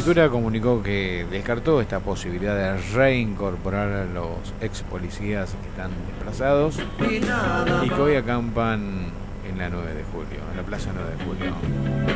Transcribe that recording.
Prefectura comunicó que descartó esta posibilidad de reincorporar a los ex policías que están desplazados y que hoy acampan en la 9 de julio, en la Plaza 9 de Julio.